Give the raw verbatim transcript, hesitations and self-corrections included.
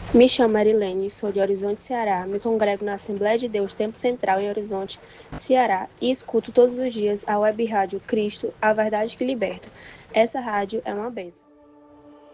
Me chamo Marilene, sou de Horizonte, Ceará. Me congrego na Assembleia de Deus Tempo Central em Horizonte, Ceará e escuto todos os dias a web rádio Cristo, a verdade que liberta. Essa rádio é uma bênção.